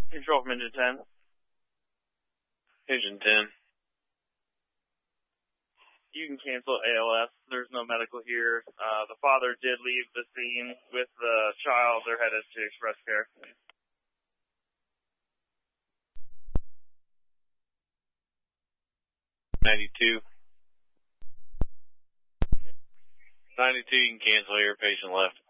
Control from engine 10. Engine 10. You can cancel ALS. There's no medical here. The father did leave the scene with the child. They're headed to express care. 92. 92, you can cancel here. Patient left.